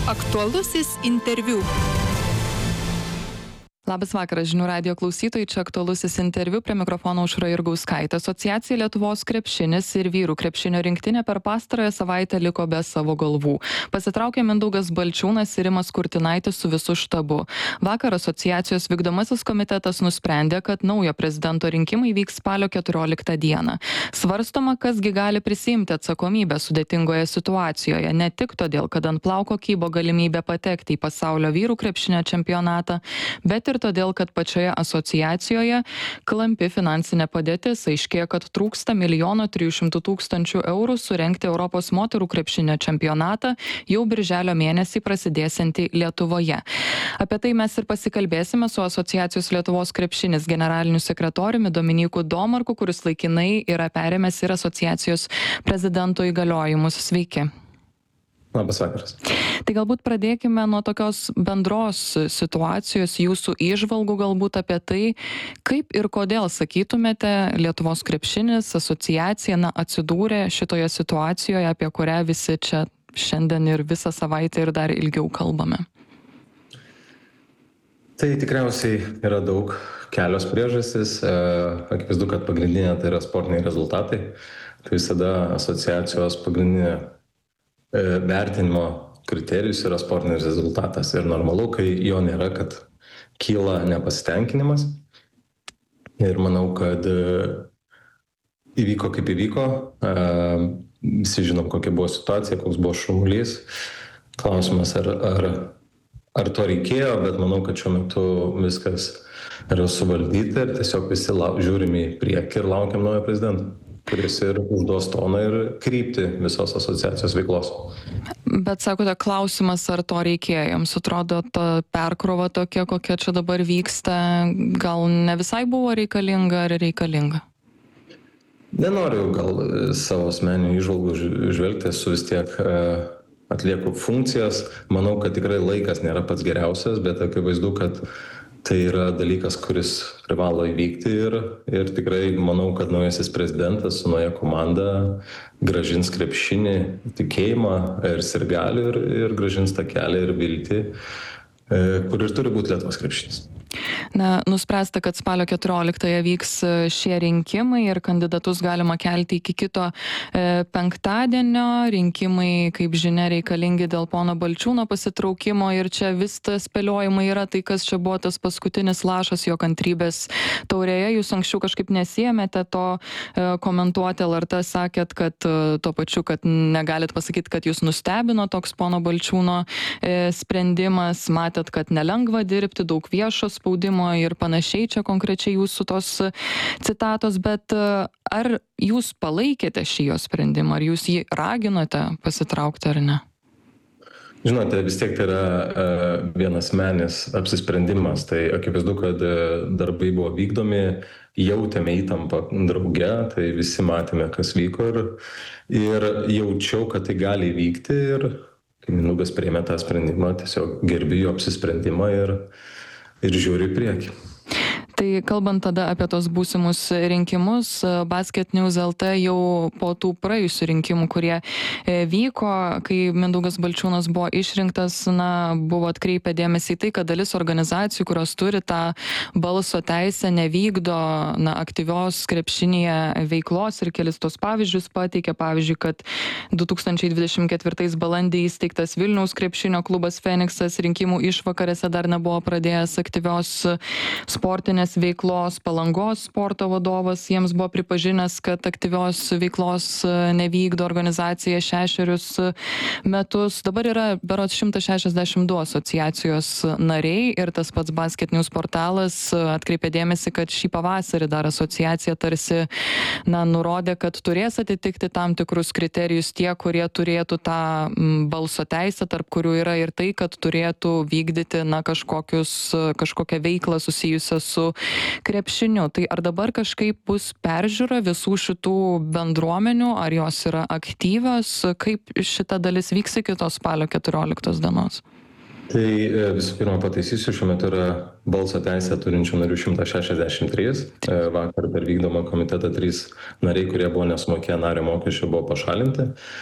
Aktualusis interviu. Labas vakaras, žinių radijo klausytojai, čia aktualusis interviu, prie mikrofono Aušra Jurgauskaitė. Asociacija Lietuvos krepšinis ir vyrų krepšinio rinktinė per pastarąją savaitę liko be savo galvų. Pasitraukė Mindaugas Balčiūnas ir Rimas Kurtinaitis su visu štabu. Vakar asociacijos vykdomasis komitetas nusprendė, kad naujo prezidento rinkimai vyks spalio 14 dieną. Svarstoma, kasgi gali prisiimti atsakomybę sudėtingoje situacijoje, ne tik todėl, kad ant plauko kybo galimybė patekti į pasaulio vyrų krepšinio čempionatą, bet ir todėl, kad pačioje asociacijoje klampi finansinė padėtis, aiškėja, kad trūksta 1 300 000 eurų surengti Europos moterų krepšinio čempionatą jau birželio mėnesį prasidėsiantį Lietuvoje. Apie tai mes ir pasikalbėsime su asociacijos Lietuvos krepšinis generaliniu sekretoriumi Dominyku Domarku, kuris laikinai yra perėmęs ir asociacijos prezidento įgaliojimus. Sveiki. Labas vakaras. Tai galbūt pradėkime nuo tokios bendros situacijos, jūsų įžvalgų galbūt apie tai, kaip ir kodėl, sakytumėte, Lietuvos krepšinis asociacija atsidūrė šitoje situacijoje, apie kurią visi čia šiandien ir visą savaitę ir dar ilgiau kalbame. Tai tikriausiai yra kelios priežastys. Akivaizdu, kad pagrindinė tai yra sportiniai rezultatai. Tai visada asociacijos pagrindinė vertinimo kriterijus yra sportinis rezultatas. Ir normalu, kai jo nėra, kad kyla nepasitenkinimas. Ir manau, kad įvyko kaip įvyko. Visi žinom, kokia buvo situacija, koks buvo šurmulys. Klausimas, ar to reikėjo, bet manau, kad šiuo metu viskas yra suvaldyta ir tiesiog visi žiūrim į priekį ir laukiam naujo prezidento, kuris ir užduos toną ir kryptį visos asociacijos veiklos. Bet sakote, klausimas, ar to reikėjo? Jums atrodo, ta perkrova tokia, kokia čia dabar vyksta, gal ne visai buvo reikalinga ar reikalinga? Nenoriu gal savo asmeninių įžvalgų žvelgti, esu vis tiek atlieku funkcijas. Manau, kad tikrai laikas nėra pats geriausias, bet akivaizdu, kad tai yra dalykas, kuris privalo įvykti ir tikrai manau, kad naujasis prezidentas su nauja komanda grąžins krepšinį tikėjimą ir sirgalių ir grąžins tą kelią ir viltį, kur ir turi būti Lietuvos krepšinis. Nuspręsta, kad spalio 14 vyks šie rinkimai ir kandidatus galima kelti iki kito penktadienio. Rinkimai, kaip žinia, reikalingi dėl pono Balčiūno pasitraukimo ir čia vis tas spėliojimai yra tai, kas čia buvo tas paskutinis lašas jo kantrybės taurėje. Jūs anksčiau kažkaip nesiėmėte to komentuoti, LRT sakėt, kad tuo pačiu, kad negalit pasakyti, kad jūs nustebino toks pono Balčiūno sprendimas, matėt, kad nelengva dirbti, daug viešo spaudimo ir panašiai, čia konkrečiai jūsų tos citatos, bet ar jūs palaikėte šį jo sprendimą, ar jūs jį raginote pasitraukti ar ne? Žinote, vis tiek tai yra vienasmenis apsisprendimas, tai akivaizdu, kad darbai buvo vykdomi, jautėme įtampą drauge, tai visi matėme, kas vyko ir jaučiau, kad tai gali vykti ir kai Mindaugas priėmė tą sprendimą, tiesiog gerbiu jo apsisprendimą ir žiūri į priekį. Tai kalbant tada apie tos būsimus rinkimus, Basket News LT jau po tų praėjusių rinkimų, kurie vyko, kai Mindaugas Balčiūnas buvo išrinktas, buvo atkreipę dėmesį į tai, kad dalis organizacijų, kurios turi tą balso teisę, nevykdo aktyvios krepšinėje veiklos ir kelis tos pavyzdžius pateikė. Pavyzdžiui, kad 2024 balandį įsteigtas Vilniaus krepšinio klubas Feniksas rinkimų išvakarėse dar nebuvo pradėjęs aktyvios sportinės veiklos. Palangos sporto vadovas jiems buvo pripažinęs, kad aktyvios veiklos nevykdo organizacija 6 metus. Dabar yra berods 162 asociacijos nariai ir tas pats Basket News portalas atkreipė dėmesį, kad šį pavasarį dar asociacija tarsi nurodė, kad turės atitikti tam tikrus kriterijus tie, kurie turėtų tą balso teisę, tarp kurių yra ir tai, kad turėtų vykdyti kažkokią veiklą susijusią su krepšiniu. Tai ar dabar kažkaip bus peržiūra visų šitų bendruomenių, ar jos yra aktyvios, kaip šita dalis vyks iki tos spalio 14 dienos? Tai visų pirma pataisysiu, šiuo metu yra balso teisę turinčių narių 163. Vakar per vykdomą komitetą 3 nariai, kurie buvo nesumokėję nario mokesčio, buvo pašalinti.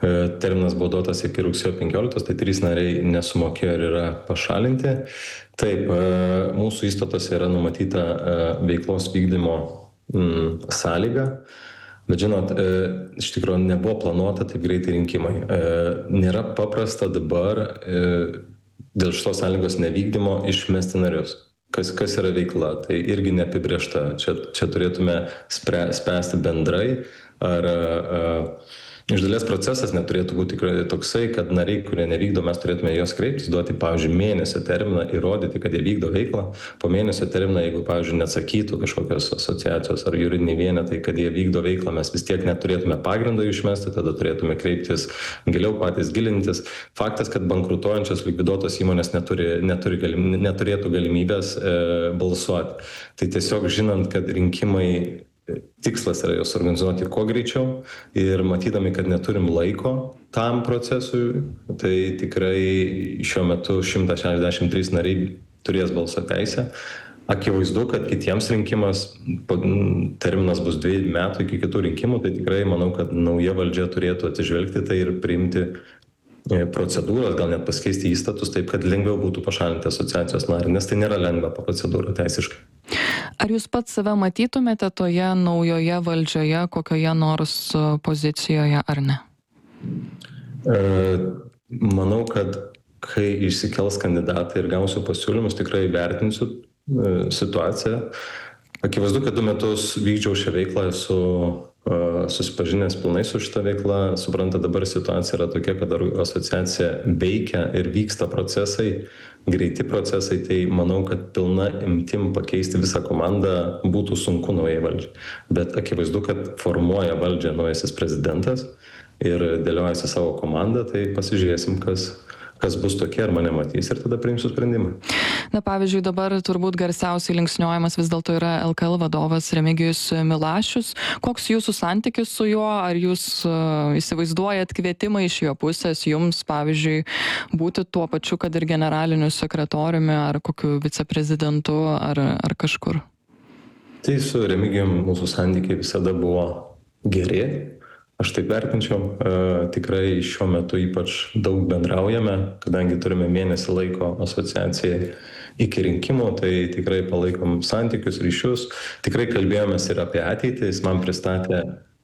Terminas buvo duotas iki rugsėjo 15, tai 3 nariai nesumokėjo ir yra pašalinti. Taip, mūsų įstatuose yra numatyta veiklos vykdymo sąlyga, bet žinot, iš tikrųjų nebuvo planuota taip greitai rinkimai. Nėra paprasta dabar dėl šitos sąlygos nevykdymo išmesti narius. Kas yra veikla, tai irgi neapibriešta. Čia turėtume spręsti bendrai, ar iš dalies procesas neturėtų būti tikrai toksai, kad nariai, kurie nevykdo, mes turėtume juos kreiptis, duoti, pavyzdžiui, mėnesio terminą, įrodyti, kad jie vykdo veiklą. Po mėnesio terminą, jeigu, pavyzdžiui, neatsakytų kažkokios asociacijos ar juridiniai vienetai, kad jie vykdo veiklą, mes vis tiek neturėtume pagrindo išmesti, tada turėtume kreiptis giliau, patys gilintis. Faktas, kad bankrutuojančios likviduotos įmonės neturėtų galimybės balsuoti. Tai tiesiog žinant, kad rinkimai tikslas yra juos organizuoti kuo greičiau ir matydami, kad neturim laiko tam procesui, tai tikrai šiuo metu 163 nariai turės balso teisę. Akivaizdu, kad kitiems terminas bus 2 metų iki kitų rinkimų, tai tikrai manau, kad nauja valdžia turėtų atsižvelgti tai ir priimti procedūras, gal net pasikeisti įstatus taip, kad lengviau būtų pašalinti asociacijos narį, nes tai nėra lengva procedūra teisiškai. Ar jūs pats save matytumėte toje naujoje valdžioje, kokioje nors pozicijoje ar ne? Manau, kad kai išsikels kandidatai ir gausiu pasiūlymus, tikrai vertinsiu situaciją. Akivaizdu, kad 2 metus vykdžiau šią veiklą, esu susipažinęs pilnai su šitą veiklą. Supranta, dabar situacija yra tokia, kad asociacija veikia ir vyksta procesai, greiti procesai, tai manau, kad pilna imtim pakeisti visą komandą būtų sunku naujai valdžiai. Bet akivaizdu, kad formuoja valdžią naujasis prezidentas ir dėliojasi savo komandą, tai pasižiūrėsim, kas bus tokie, ar mane matys ir tada priimsiu sprendimą. Na, pavyzdžiui, dabar turbūt garsiausiai linksniuojamas vis dėlto yra LKL vadovas Remigijus Milašius. Koks jūsų santykis su juo? Ar jūs įsivaizduojat kvietimą iš jo pusės jums, pavyzdžiui, būti tuo pačiu, kad ir generaliniu sekretoriumi ar kokiu viceprezidentu ar kažkur? Tai su Remigijum mūsų santykiai visada buvo geri. Aš taip vertinčiau, tikrai šiuo metu ypač daug bendraujame, kadangi turime mėnesį laiko asociacijai iki rinkimų, tai tikrai palaikom santykius, ryšius. Tikrai kalbėjomės ir apie ateitį, jis man pristatė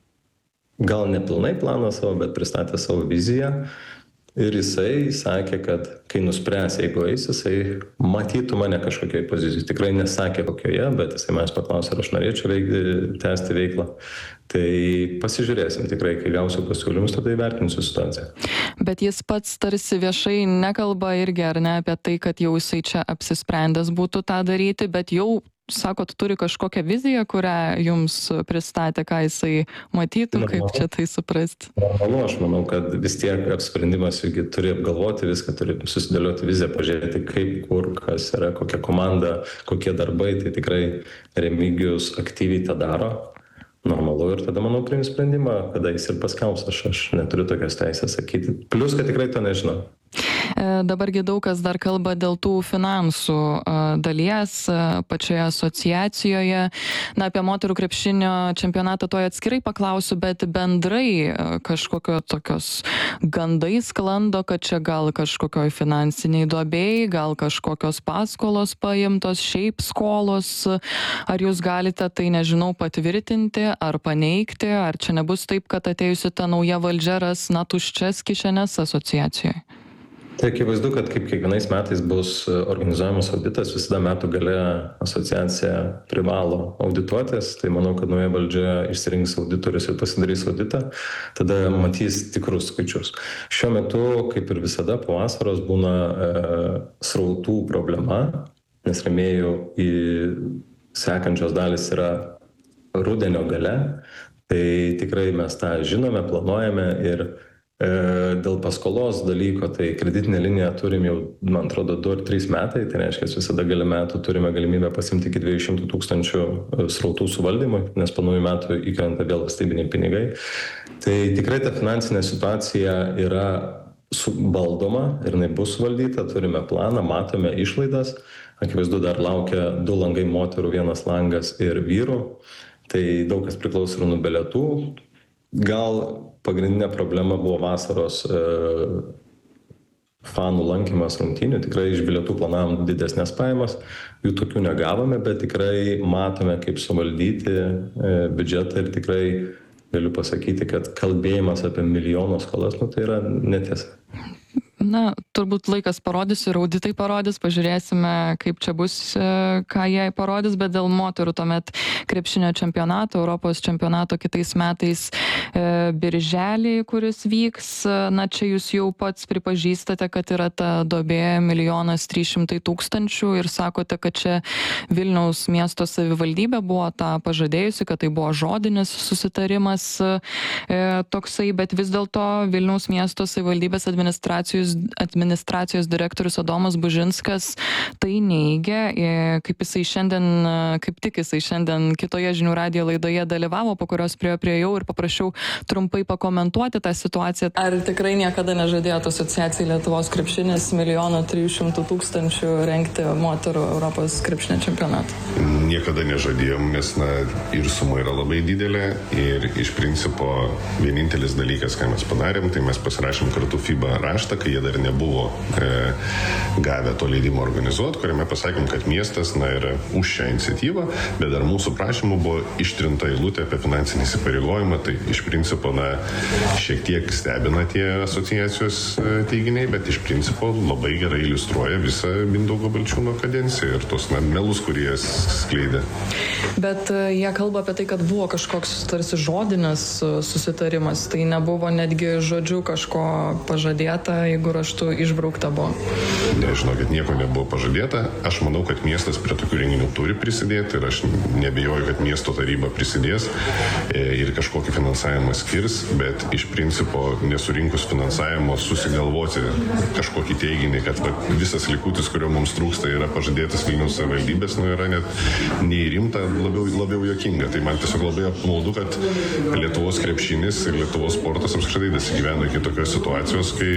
gal nepilnai planą savo, bet pristatė savo viziją. Ir jisai sakė, kad kai nuspręs, jeigu eis, jisai matytų mane kažkokioj pozicijai. Tikrai nesakė kokioje, bet jisai manęs paklausė, ar aš norėčiau tęsti veiklą. Tai pasižiūrėsim tikrai, kai gausiu pasiūlymus, tada įvertinsiu situaciją. Bet jis pats tarsi viešai nekalba irgi, ar ne, apie tai, kad jau jisai čia apsisprendęs būtų tą daryti, bet jau, sakot, turi kažkokią viziją, kurią jums pristatė, ką jisai matytų, kaip čia tai suprasti? Aš manau, kad vis tiek apsprendimas irgi turi apgalvoti viską, turi susidėlioti viziją, pažiūrėti kaip, kur, kas yra, kokia komanda, kokie darbai, tai tikrai Remigijus aktyviai tą daro. Normalu ir tada, manau, priims sprendimą, kada jis ir paskelbs, aš neturiu tokios teisės sakyti. Plius, kad tikrai to nežinau. Dabargi daug kas dar kalba dėl tų finansų dalies pačioje asociacijoje. Na, apie moterų krepšinio čempionatą to atskirai paklausiu, bet bendrai kažkokio tokios gandai sklando, kad čia gal kažkokioj finansiniai duobėjai, gal kažkokios paskolos paimtos, šiaip skolos. Ar jūs galite tai, nežinau, patvirtinti ar paneigti, ar čia nebus taip, kad atėjusi ta nauja valdžia ras, na, tuščias kišenes asociacijoje? Tai akivaizdu, kad kaip kiekvienais metais bus organizuojamas auditas, visada metų gale asociacija privalo audituotis, tai manau, kad nauja valdžia išsirinks auditorius ir pasidarys auditą, tada matys tikrus skaičius. Šiuo metu, kaip ir visada, po vasaros būna srautų problema, nes rėmėjų į sekančios dalis yra rudenio gale, tai tikrai mes tą žinome, planuojame ir dėl paskolos dalyko, tai kreditinę liniją turim jau, man atrodo, 2 ar 3 metai, tai reiškia, visada gale metų turime galimybę pasimti iki 200 000 srautų suvaldymui, nes po naujų metų įkrenta vėl valstybiniai pinigai. Tai tikrai ta finansinė situacija yra valdoma ir jinai bus suvaldyta, turime planą, matome išlaidas, akivaizdu dar laukia 2 langai moterų, 1 langas ir vyrų, tai daug kas priklauso ir nuo bilietų. Gal pagrindinė problema buvo vasaros fanų lankymas rungtynių. Tikrai iš bilietų planavom didesnės pajamas, jų tokių negavome, bet tikrai matome, kaip suvaldyti biudžetą ir tikrai galiu pasakyti, kad kalbėjimas apie milijono skolas, tai yra netiesa. Na, turbūt laikas parodys ir auditai parodys, pažiūrėsime, kaip čia bus, ką jie parodys, bet dėl moterų tuomet krepšinio čempionato, Europos čempionato kitais metais birželį, kuris vyks. Na, čia jūs jau pats pripažįstate, kad yra ta duobė 1 300 000 ir sakote, kad čia Vilniaus miesto savivaldybė buvo tą pažadėjusi, kad tai buvo žodinis susitarimas toksai, bet vis dėlto Vilniaus miesto savivaldybės administracijos direktorius Adomas Bužinskas tai neigia, kaip tik jisai šiandien kitoje žinių radijo laidoje dalyvavo, po kurios priėjau ir paprašiau trumpai pakomentuoti tą situaciją. Ar tikrai niekada nežadėjote asociacijai Lietuvos krepšinis 1 300 000 rengti moterų Europos krepšinio čempionatą? Niekada nežadėjom, nes ir suma yra labai didelė ir iš principo vienintelis dalykas, ką mes padarėm, tai mes pasirašėm kartu FIBA raštą, kai jie dar nebuvo gavę to leidimo organizuoti, kuriame pasakėm, kad miestas yra už šią iniciatyvą, bet dar mūsų prašymų buvo ištrinta eilutė apie finansinį įsipareigojimą, tai iš principo šiek tiek stebina tie asociacijos teiginiai, bet iš principo labai gerai iliustruoja visą Mindaugo Balčiūno kadenciją ir tos melus, kurie skleidė. Bet jie kalba apie tai, kad buvo kažkoks tarsi žodinis susitarimas, tai nebuvo netgi žodžiu kažko pažadėta, jeigu raštu išbraukta buvo. Nežinokit, nieko nebuvo pažadėta. Aš manau, kad miestas prie tokių renginių turi prisidėti ir aš nebejoju, kad miesto taryba prisidės ir kažkokį finansavimą skirs, bet iš principo nesurinkus finansavimo susigalvoti kažkokį teiginį, kad visas likutis, kurio mums trūksta, yra pažadėtas Vilniaus savivaldybės, yra net neįrimta, labiau juokinga. Tai man tiesiog labai apmaudu, kad Lietuvos krepšinis ir Lietuvos sportas apskritai dasigyvena iki tokios situacijos, kai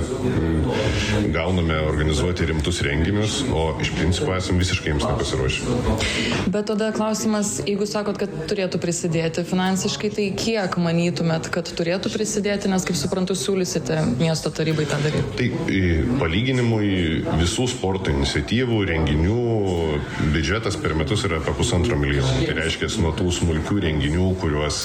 gauname organizuoti rimtus renginius, o iš principo esam visiškai jiems nepasiruošę. Bet tada klausimas, jeigu sakot, kad turėtų prisidėti finansiškai, tai kiek manytumėt, kad turėtų prisidėti, nes kaip suprantu, siūlysite miesto tarybai tą daryti? Tai palyginimui visų sporto iniciatyvų, renginių biudžetas per metus yra apie 1,5 milijono. Tai reiškia, nuo tų smulkių renginių, kuriuos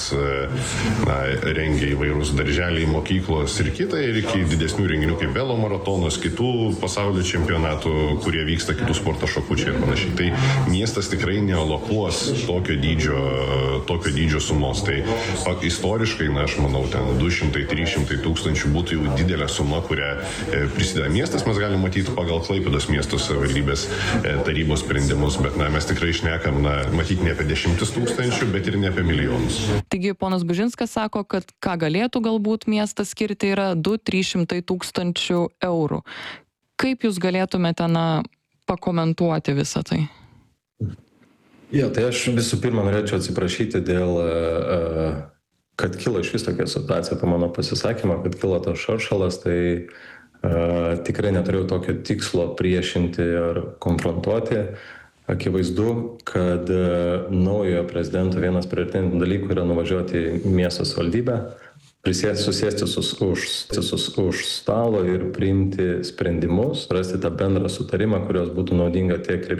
rengia įvairūs darželiai, mokyklos ir kita, ir iki didesnių renginių kaip velo maratonas, kitų pasaulio čempionatų, kurie vyksta kitų sporto šakučiai ir panašiai. Tai miestas tikrai nealokuos tokio dydžio sumos. Tai istoriškai, aš manau, ten 200-300 tūkstančių būtų jau didelė suma, kurią prisideda miestas. Mes galime matyti pagal Klaipėdos miesto savivaldybės tarybos sprendimus, bet mes tikrai šnekam, matyti ne apie 10 000, bet ir ne apie milijonus. Taigi, ponas Bužinskas sako, kad ką galėtų galbūt miestas skirti yra 200-300 000 eurų. Kaip jūs galėtumėte pakomentuoti visą tai? Tai aš visų pirma norėčiau atsiprašyti dėl, kad kilo iš vis tokia situacija po mano pasisakymą, kad kilo tas šaršalas, tai tikrai neturėjau tokio tikslo priešinti ar konfrontuoti. Akivaizdu, kad naujojo prezidento vienas prioritetinių dalykų yra nuvažiuoti į miesto savivaldybę, susėsti už stalo ir priimti sprendimus, rasti tą bendrą sutarimą, kurios būtų naudinga tiek